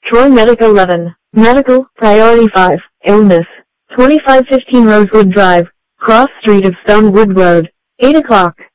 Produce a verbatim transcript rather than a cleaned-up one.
Troy Medic eleven. Medical, Priority five, Illness. twenty-five fifteen Rosewood Drive, Cross Street of Stonewood Road. eight o'clock.